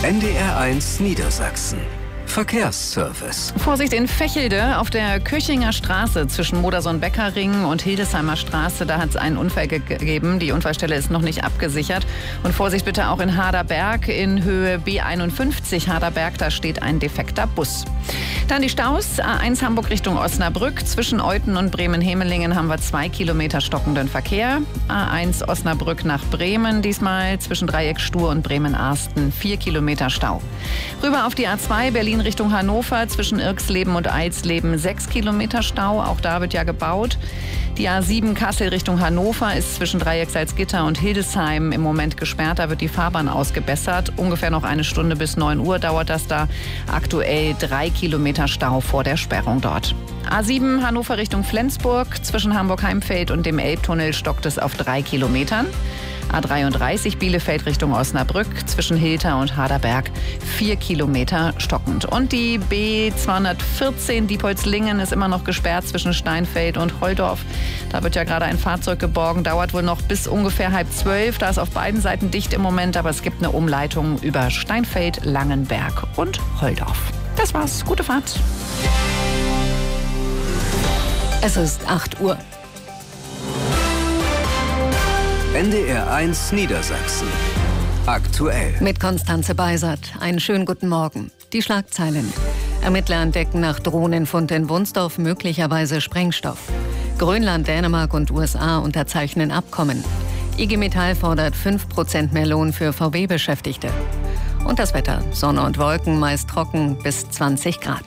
NDR1 Niedersachsen. Verkehrsservice. Vorsicht in Vechelde auf der Köchinger Straße zwischen Modersohn-Becker-Ring und Hildesheimer Straße. Da hat es einen Unfall gegeben. Die Unfallstelle ist noch nicht abgesichert. Und Vorsicht bitte auch in Haderberg in Höhe B51 Haderberg. Da steht ein defekter Bus. Dann die Staus. A1 Hamburg Richtung Osnabrück. Zwischen Euthen und Bremen-Hemelingen haben wir 2 Kilometer stockenden Verkehr. A1 Osnabrück nach Bremen. Diesmal zwischen Dreieck Stur und Bremen-Arsten 4 Kilometer Stau. Rüber auf die A2 Berlin Richtung Hannover, zwischen Irksleben und Eilsleben 6 Kilometer Stau. Auch da wird ja gebaut. Die A7 Kassel Richtung Hannover ist zwischen Dreieck Salzgitter und Hildesheim im Moment gesperrt. Da wird die Fahrbahn ausgebessert. Ungefähr noch eine Stunde bis 9 Uhr dauert das da. Aktuell 3 Kilometer Stau vor der Sperrung dort. A7 Hannover Richtung Flensburg. Zwischen Hamburg-Heimfeld und dem Elbtunnel stockt es auf 3 Kilometern. A33 Bielefeld Richtung Osnabrück, zwischen Hilter und Haderberg 4 Kilometer stockend. Und die B214 Diepholzlingen ist immer noch gesperrt zwischen Steinfeld und Holdorf. Da wird ja gerade ein Fahrzeug geborgen, dauert wohl noch bis ungefähr 11:30. Da ist auf beiden Seiten dicht im Moment, aber es gibt eine Umleitung über Steinfeld, Langenberg und Holdorf. Das war's. Gute Fahrt. Es ist 8 Uhr. NDR1 Niedersachsen. Aktuell. Mit Konstanze Beisert. Einen schönen guten Morgen. Die Schlagzeilen. Ermittler entdecken nach Drohnenfund in Wunsdorf möglicherweise Sprengstoff. Grönland, Dänemark und USA unterzeichnen Abkommen. IG Metall fordert 5% mehr Lohn für VW-Beschäftigte. Und das Wetter. Sonne und Wolken, meist trocken bis 20 Grad.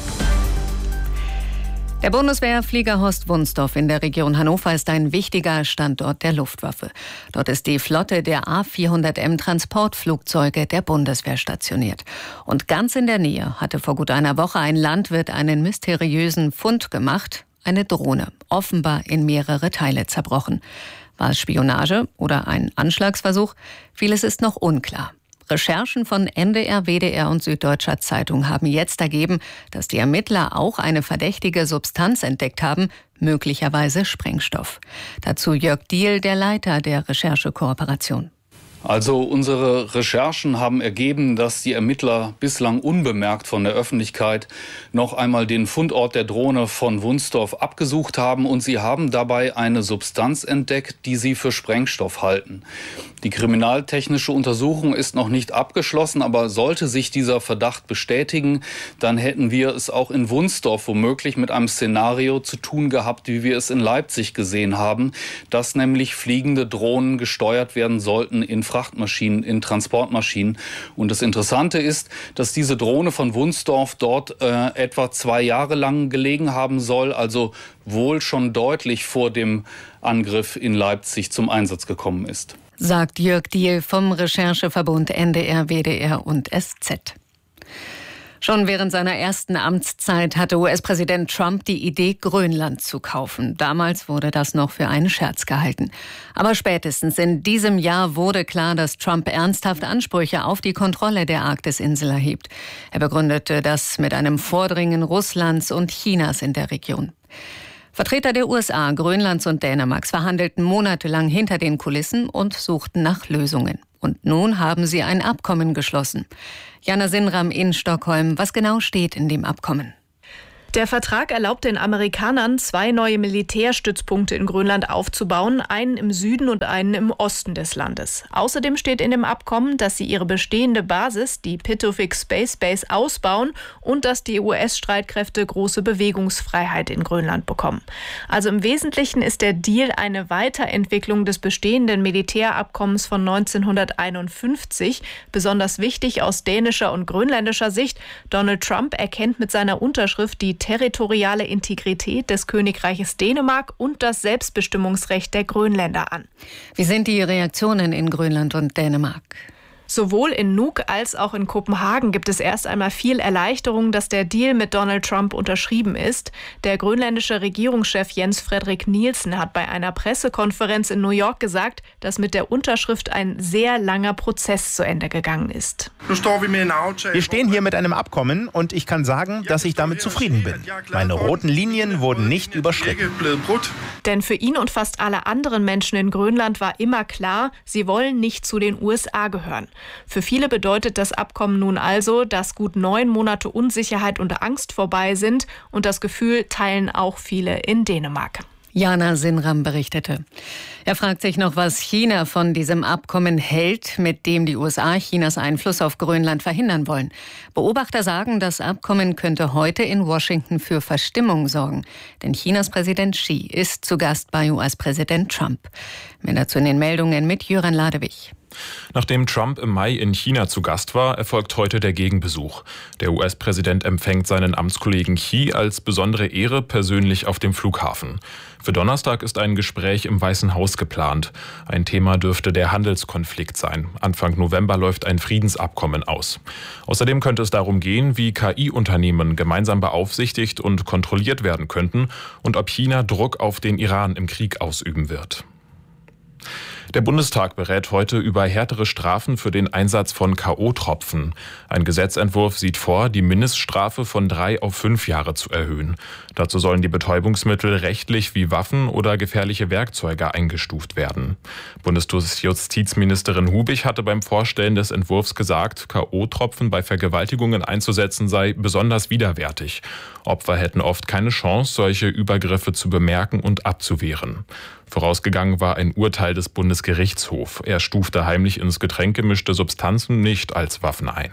Der Bundeswehrflieger Horst Wunsdorf in der Region Hannover ist ein wichtiger Standort der Luftwaffe. Dort ist die Flotte der A400M Transportflugzeuge der Bundeswehr stationiert. Und ganz in der Nähe hatte vor gut einer Woche ein Landwirt einen mysteriösen Fund gemacht. Eine Drohne, offenbar in mehrere Teile zerbrochen. War es Spionage oder ein Anschlagsversuch? Vieles ist noch unklar. Recherchen von NDR, WDR und Süddeutscher Zeitung haben jetzt ergeben, dass die Ermittler auch eine verdächtige Substanz entdeckt haben, möglicherweise Sprengstoff. Dazu Jörg Diehl, der Leiter der Recherchekooperation. Also unsere Recherchen haben ergeben, dass die Ermittler bislang unbemerkt von der Öffentlichkeit noch einmal den Fundort der Drohne von Wunsdorf abgesucht haben und sie haben dabei eine Substanz entdeckt, die sie für Sprengstoff halten. Die kriminaltechnische Untersuchung ist noch nicht abgeschlossen, aber sollte sich dieser Verdacht bestätigen, dann hätten wir es auch in Wunsdorf womöglich mit einem Szenario zu tun gehabt, wie wir es in Leipzig gesehen haben, dass nämlich fliegende Drohnen gesteuert werden sollten in Frachtmaschinen, in Transportmaschinen. Und das Interessante ist, dass diese Drohne von Wunsdorf dort etwa 2 Jahre lang gelegen haben soll, also wohl schon deutlich vor dem Angriff in Leipzig zum Einsatz gekommen ist. Sagt Jörg Diehl vom Rechercheverbund NDR, WDR und SZ. Schon während seiner ersten Amtszeit hatte US-Präsident Trump die Idee, Grönland zu kaufen. Damals wurde das noch für einen Scherz gehalten. Aber spätestens in diesem Jahr wurde klar, dass Trump ernsthaft Ansprüche auf die Kontrolle der Arktisinsel erhebt. Er begründete das mit einem Vordringen Russlands und Chinas in der Region. Vertreter der USA, Grönlands und Dänemarks verhandelten monatelang hinter den Kulissen und suchten nach Lösungen. Und nun haben sie ein Abkommen geschlossen. Jana Sinram in Stockholm. Was genau steht in dem Abkommen? Der Vertrag erlaubt den Amerikanern, 2 neue Militärstützpunkte in Grönland aufzubauen, einen im Süden und einen im Osten des Landes. Außerdem steht in dem Abkommen, dass sie ihre bestehende Basis, die Pituffik Space Base, ausbauen und dass die US-Streitkräfte große Bewegungsfreiheit in Grönland bekommen. Also im Wesentlichen ist der Deal eine Weiterentwicklung des bestehenden Militärabkommens von 1951. Besonders wichtig aus dänischer und grönländischer Sicht: Donald Trump erkennt mit seiner Unterschrift die territoriale Integrität des Königreiches Dänemark und das Selbstbestimmungsrecht der Grönländer an. Wie sind die Reaktionen in Grönland und Dänemark? Sowohl in Nuuk als auch in Kopenhagen gibt es erst einmal viel Erleichterung, dass der Deal mit Donald Trump unterschrieben ist. Der grönländische Regierungschef Jens Frederik Nielsen hat bei einer Pressekonferenz in New York gesagt, dass mit der Unterschrift ein sehr langer Prozess zu Ende gegangen ist. Wir stehen hier mit einem Abkommen und ich kann sagen, dass ich damit zufrieden bin. Meine roten Linien wurden nicht überschritten. Denn für ihn und fast alle anderen Menschen in Grönland war immer klar, sie wollen nicht zu den USA gehören. Für viele bedeutet das Abkommen nun also, dass gut 9 Monate Unsicherheit und Angst vorbei sind, und das Gefühl teilen auch viele in Dänemark. Jana Sinram berichtete. Er fragt sich noch, was China von diesem Abkommen hält, mit dem die USA Chinas Einfluss auf Grönland verhindern wollen. Beobachter sagen, das Abkommen könnte heute in Washington für Verstimmung sorgen. Denn Chinas Präsident Xi ist zu Gast bei US-Präsident Trump. Mehr dazu in den Meldungen mit Jöran Ladewig. Nachdem Trump im Mai in China zu Gast war, erfolgt heute der Gegenbesuch. Der US-Präsident empfängt seinen Amtskollegen Xi als besondere Ehre persönlich auf dem Flughafen. Für Donnerstag ist ein Gespräch im Weißen Haus geplant. Ein Thema dürfte der Handelskonflikt sein. Anfang November läuft ein Friedensabkommen aus. Außerdem könnte es darum gehen, wie KI-Unternehmen gemeinsam beaufsichtigt und kontrolliert werden könnten und ob China Druck auf den Iran im Krieg ausüben wird. Der Bundestag berät heute über härtere Strafen für den Einsatz von K.O.-Tropfen. Ein Gesetzentwurf sieht vor, die Mindeststrafe von 3 auf 5 Jahre zu erhöhen. Dazu sollen die Betäubungsmittel rechtlich wie Waffen oder gefährliche Werkzeuge eingestuft werden. Bundesjustizministerin Hubig hatte beim Vorstellen des Entwurfs gesagt, K.O.-Tropfen bei Vergewaltigungen einzusetzen sei besonders widerwärtig. Opfer hätten oft keine Chance, solche Übergriffe zu bemerken und abzuwehren. Vorausgegangen war ein Urteil des Bundesgerichtshofs. Er stufte heimlich ins Getränk gemischte Substanzen nicht als Waffen ein.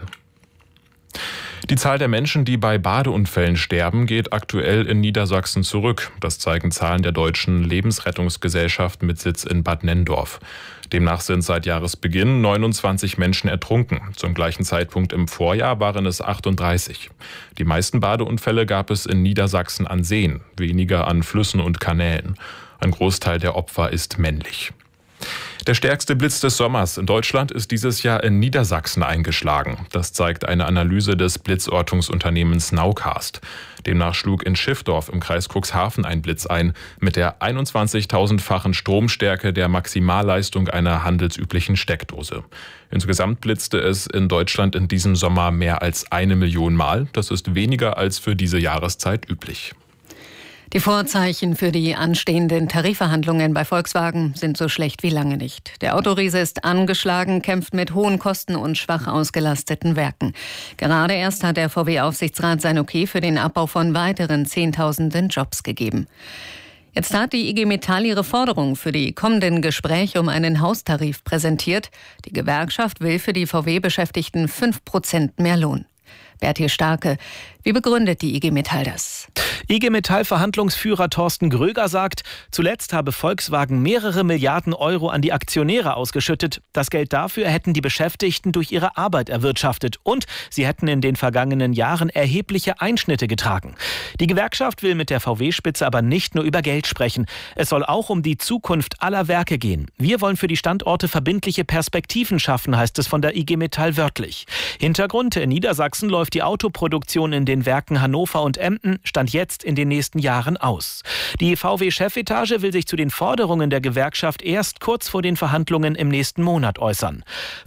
Die Zahl der Menschen, die bei Badeunfällen sterben, geht aktuell in Niedersachsen zurück. Das zeigen Zahlen der Deutschen Lebensrettungsgesellschaft mit Sitz in Bad Nenndorf. Demnach sind seit Jahresbeginn 29 Menschen ertrunken. Zum gleichen Zeitpunkt im Vorjahr waren es 38. Die meisten Badeunfälle gab es in Niedersachsen an Seen, weniger an Flüssen und Kanälen. Ein Großteil der Opfer ist männlich. Der stärkste Blitz des Sommers in Deutschland ist dieses Jahr in Niedersachsen eingeschlagen. Das zeigt eine Analyse des Blitzortungsunternehmens Nowcast. Demnach schlug in Schiffdorf im Kreis Cuxhaven ein Blitz ein, mit der 21.000-fachen Stromstärke der Maximalleistung einer handelsüblichen Steckdose. Insgesamt blitzte es in Deutschland in diesem Sommer mehr als 1 Million Mal. Das ist weniger als für diese Jahreszeit üblich. Die Vorzeichen für die anstehenden Tarifverhandlungen bei Volkswagen sind so schlecht wie lange nicht. Der Autoriese ist angeschlagen, kämpft mit hohen Kosten und schwach ausgelasteten Werken. Gerade erst hat der VW-Aufsichtsrat sein Okay für den Abbau von weiteren Zehntausenden Jobs gegeben. Jetzt hat die IG Metall ihre Forderung für die kommenden Gespräche um einen Haustarif präsentiert. Die Gewerkschaft will für die VW-Beschäftigten 5% mehr Lohn. Bertil Starke, wie begründet die IG Metall das? IG Metall-Verhandlungsführer Thorsten Gröger sagt, zuletzt habe Volkswagen mehrere Milliarden Euro an die Aktionäre ausgeschüttet. Das Geld dafür hätten die Beschäftigten durch ihre Arbeit erwirtschaftet und sie hätten in den vergangenen Jahren erhebliche Einschnitte getragen. Die Gewerkschaft will mit der VW-Spitze aber nicht nur über Geld sprechen. Es soll auch um die Zukunft aller Werke gehen. Wir wollen für die Standorte verbindliche Perspektiven schaffen, heißt es von der IG Metall wörtlich. Hintergrund: in Niedersachsen läuft die Autoproduktion in den Werken Hannover und Emden Stand jetzt in den nächsten Jahren aus. Die VW-Chefetage will sich zu den Forderungen der Gewerkschaft erst kurz vor den Verhandlungen im nächsten Monat äußern.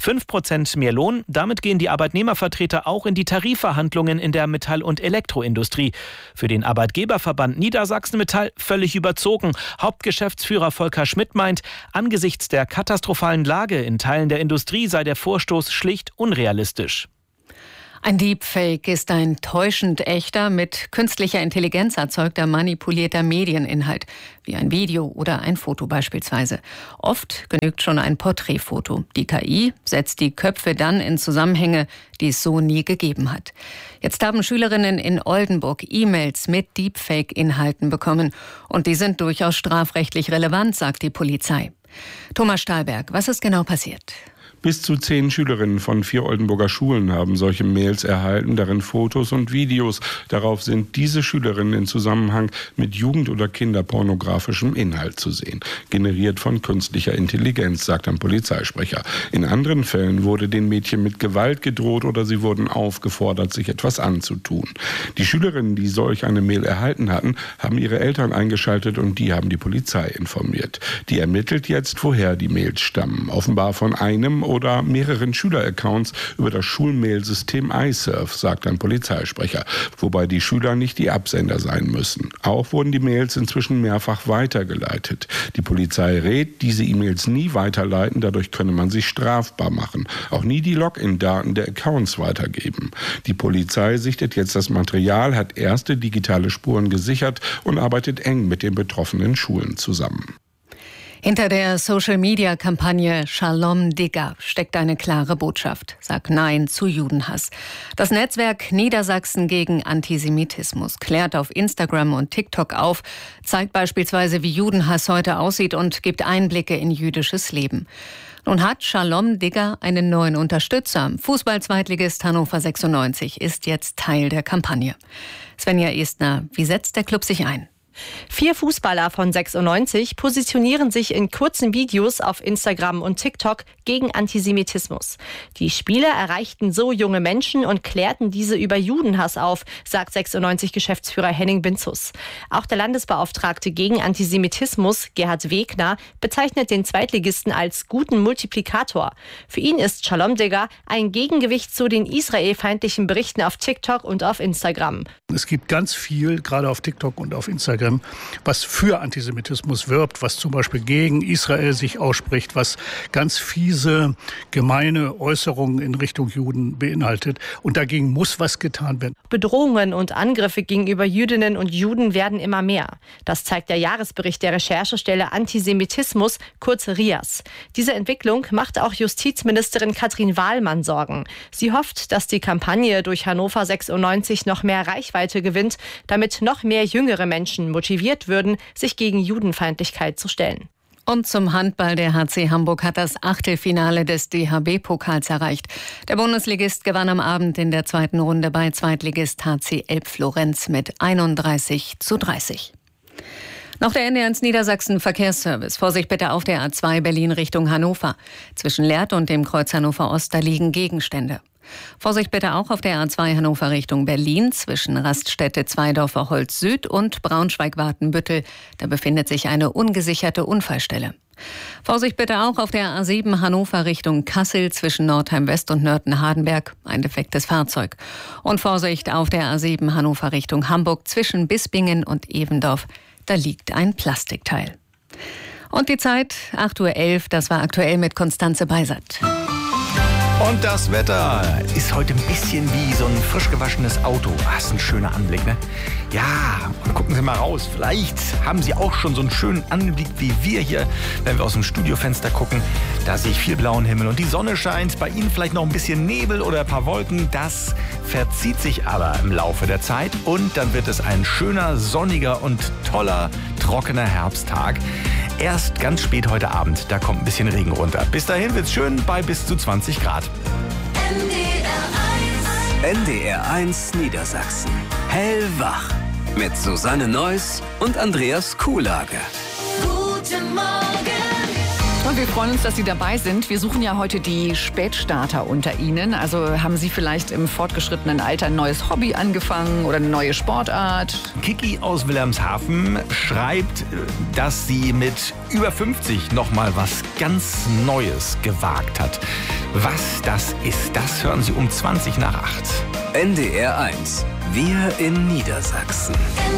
5% mehr Lohn, damit gehen die Arbeitnehmervertreter auch in die Tarifverhandlungen in der Metall- und Elektroindustrie. Für den Arbeitgeberverband Niedersachsen Metall völlig überzogen. Hauptgeschäftsführer Volker Schmidt meint, angesichts der katastrophalen Lage in Teilen der Industrie sei der Vorstoß schlicht unrealistisch. Ein Deepfake ist ein täuschend echter, mit künstlicher Intelligenz erzeugter, manipulierter Medieninhalt, wie ein Video oder ein Foto beispielsweise. Oft genügt schon ein Porträtfoto. Die KI setzt die Köpfe dann in Zusammenhänge, die es so nie gegeben hat. Jetzt haben Schülerinnen in Oldenburg E-Mails mit Deepfake-Inhalten bekommen. Und die sind durchaus strafrechtlich relevant, sagt die Polizei. Thomas Stahlberg, was ist genau passiert? Bis zu 10 Schülerinnen von 4 Oldenburger Schulen haben solche Mails erhalten, darin Fotos und Videos. Darauf sind diese Schülerinnen in Zusammenhang mit jugend- oder kinderpornografischem Inhalt zu sehen. Generiert von künstlicher Intelligenz, sagt ein Polizeisprecher. In anderen Fällen wurde den Mädchen mit Gewalt gedroht oder sie wurden aufgefordert, sich etwas anzutun. Die Schülerinnen, die solch eine Mail erhalten hatten, haben ihre Eltern eingeschaltet und die haben die Polizei informiert. Die ermittelt jetzt, woher die Mails stammen. Offenbar von einem oder mehreren Schüleraccounts über das Schulmail-System iSurf, sagt ein Polizeisprecher, wobei die Schüler nicht die Absender sein müssen. Auch wurden die Mails inzwischen mehrfach weitergeleitet. Die Polizei rät, diese E-Mails nie weiterleiten, dadurch könne man sich strafbar machen. Auch nie die Login-Daten der Accounts weitergeben. Die Polizei sichtet jetzt das Material, hat erste digitale Spuren gesichert und arbeitet eng mit den betroffenen Schulen zusammen. Hinter der Social-Media-Kampagne Shalom Digga steckt eine klare Botschaft. Sag Nein zu Judenhass. Das Netzwerk Niedersachsen gegen Antisemitismus klärt auf Instagram und TikTok auf, zeigt beispielsweise, wie Judenhass heute aussieht und gibt Einblicke in jüdisches Leben. Nun hat Shalom Digga einen neuen Unterstützer. Fußball-Zweitligist Hannover 96 ist jetzt Teil der Kampagne. Svenja Estner, wie setzt der Club sich ein? 4 Fußballer von 96 positionieren sich in kurzen Videos auf Instagram und TikTok gegen Antisemitismus. Die Spieler erreichten so junge Menschen und klärten diese über Judenhass auf, sagt 96-Geschäftsführer Henning Binzus. Auch der Landesbeauftragte gegen Antisemitismus, Gerhard Wegner, bezeichnet den Zweitligisten als guten Multiplikator. Für ihn ist Shalom Digga ein Gegengewicht zu den israelfeindlichen Berichten auf TikTok und auf Instagram. Es gibt ganz viel, gerade auf TikTok und auf Instagram, was für Antisemitismus wirbt, was zum Beispiel gegen Israel sich ausspricht, was ganz fiese, gemeine Äußerungen in Richtung Juden beinhaltet. Und dagegen muss was getan werden. Bedrohungen und Angriffe gegenüber Jüdinnen und Juden werden immer mehr. Das zeigt der Jahresbericht der Recherchestelle Antisemitismus, kurz RIAS. Diese Entwicklung macht auch Justizministerin Katrin Wahlmann Sorgen. Sie hofft, dass die Kampagne durch Hannover 96 noch mehr Reichweite gewinnt, damit noch mehr jüngere Menschen motiviert würden, sich gegen Judenfeindlichkeit zu stellen. Und zum Handball. Der HC Hamburg hat das Achtelfinale des DHB-Pokals erreicht. Der Bundesligist gewann am Abend in der zweiten Runde bei Zweitligist HC Elbflorenz mit 31:30. Noch der NDR1 Niedersachsen Verkehrsservice. Vorsicht bitte auf der A2 Berlin Richtung Hannover. Zwischen Lehrte und dem Kreuz Hannover Ost, da liegen Gegenstände. Vorsicht bitte auch auf der A2 Hannover Richtung Berlin zwischen Raststätte Zweidorfer Holz Süd und Braunschweig-Wartenbüttel. Da befindet sich eine ungesicherte Unfallstelle. Vorsicht bitte auch auf der A7 Hannover Richtung Kassel zwischen Nordheim West und Nörten-Hardenberg. Ein defektes Fahrzeug. Und Vorsicht auf der A7 Hannover Richtung Hamburg zwischen Bispingen und Evendorf. Da liegt ein Plastikteil. Und die Zeit 8:11 Uhr. Das war aktuell mit Konstanze Beisert. Und das Wetter ist heute ein bisschen wie so ein frisch gewaschenes Auto. Das ist ein schöner Anblick, ne? Ja, und gucken Sie mal raus. Vielleicht haben Sie auch schon so einen schönen Anblick wie wir hier, wenn wir aus dem Studiofenster gucken. Da sehe ich viel blauen Himmel und die Sonne scheint. Bei Ihnen vielleicht noch ein bisschen Nebel oder ein paar Wolken. Das verzieht sich aber im Laufe der Zeit. Und dann wird es ein schöner, sonniger und toller, trockener Herbsttag. Erst ganz spät heute Abend, da kommt ein bisschen Regen runter. Bis dahin wird's schön bei bis zu 20 Grad. NDR1 Niedersachsen. Hellwach. Mit Susanne Neuss und Andreas Kuhlage. Guten Morgen. Und wir freuen uns, dass Sie dabei sind. Wir suchen ja heute die Spätstarter unter Ihnen. Also haben Sie vielleicht im fortgeschrittenen Alter ein neues Hobby angefangen oder eine neue Sportart? Kiki aus Wilhelmshaven schreibt, dass sie mit über 50 noch mal was ganz Neues gewagt hat. Was das ist, das hören Sie um 20 nach 8. NDR1. Wir in Niedersachsen.